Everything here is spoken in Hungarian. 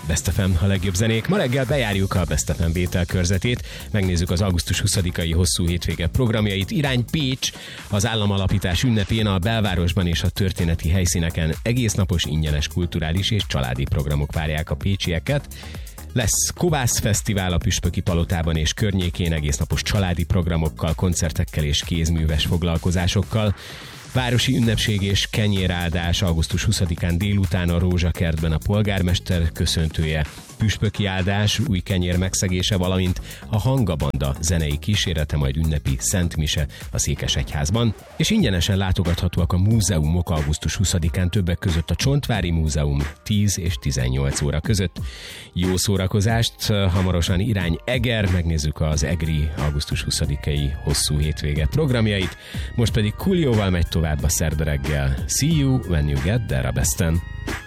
Best FM, a legjobb zenék. Ma reggel bejárjuk a Best FM vételkörzetét, megnézzük az augusztus 20-ai hosszú hétvége programjait. Irány Pécs, az államalapítás ünnepén a belvárosban és a történeti helyszíneken egésznapos ingyenes kulturális és családi programok várják a pécsieket. Lesz Kovász Fesztivál a Püspöki Palotában és környékén egésznapos családi programokkal, koncertekkel és kézműves foglalkozásokkal. Városi ünnepség és kenyéráldás augusztus 20-án délután a Rózsakertben a polgármester köszöntője, püspöki áldás, új kenyér megszegése, valamint a Hangabanda zenei kísérete, majd ünnepi szentmise a Székesegyházban. És ingyenesen látogathatóak a múzeumok augusztus 20-án, többek között a Csontvári Múzeum 10 és 18 óra között. Jó szórakozást, hamarosan irány Eger, megnézzük az egri augusztus 20-ai hosszú hétvége programjait. Most pedig Coolioval megy tovább a szerda reggel. See you when you get there, a Besten.